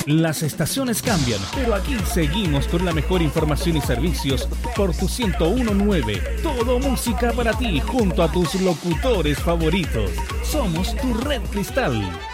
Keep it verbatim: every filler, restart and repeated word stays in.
Las estaciones cambian, pero aquí seguimos con la mejor información y servicios por tu ciento uno punto nueve. Todo música para ti junto a tus locutores favoritos. Somos tu Red Cristal.